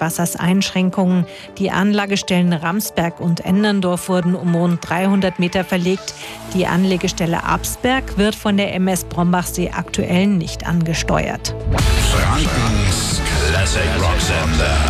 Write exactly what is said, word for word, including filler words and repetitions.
Wassers Einschränkungen. Die Anlagestellen Ramsberg und Enderndorf wurden um rund dreihundert Meter verlegt. Die Anlegestelle Absberg wird von der M S Brombachsee aktuell nicht angesteuert. Frankens Classic Rock Sender.